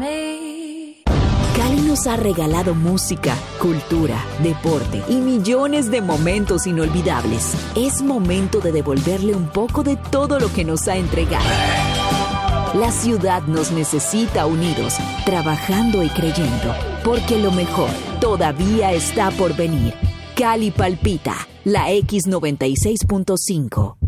Cali nos ha regalado música, cultura, deporte y millones de momentos inolvidables. Es momento de devolverle un poco de todo lo que nos ha entregado. La ciudad nos necesita unidos, trabajando y creyendo, porque lo mejor todavía está por venir. Cali palpita, la X96.5.